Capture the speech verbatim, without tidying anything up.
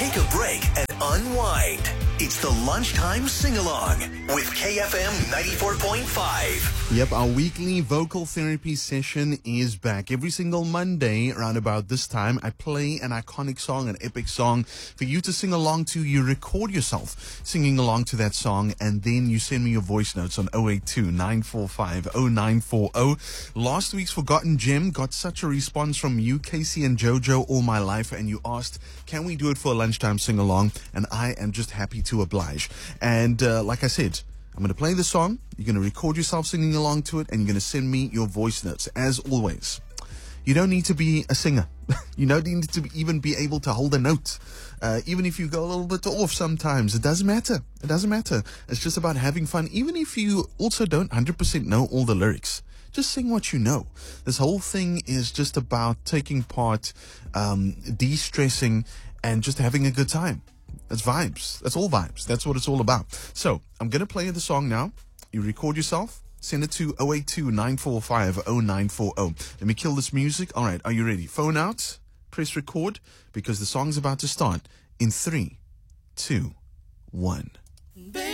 take a break and unwind. It's the Lunchtime Sing-Along with K F M ninety-four point five. Yep, our weekly vocal therapy session is back. Every single Monday around about this time, I play an iconic song, an epic song for you to sing along to. You record yourself singing along to that song, and then you send me your voice notes on oh eight two, nine four five, oh nine four oh. Last week's Forgotten Gem got such a response from you, Casey and Jojo, all my life, and you asked, can we do it for a lunchtime sing-along? And I am just happy to oblige. And uh, like I said, I'm going to play the song, you're going to record yourself singing along to it, and you're going to send me your voice notes. As always, you don't need to be a singer. You don't need to even be able to hold a note. Uh, even if you go a little bit off sometimes, it doesn't matter. It doesn't matter. It's just about having fun. Even if you also don't one hundred percent know all the lyrics, just sing what you know. This whole thing is just about taking part, um, de-stressing, and just having a good time. That's vibes. That's all vibes. That's what it's all about. So I'm going to play the song now. You record yourself. Send it to oh eight two, nine four five, oh nine four oh. Let me kill this music. All right. Are you ready? Phone out. Press record because the song's about to start in three, two, one.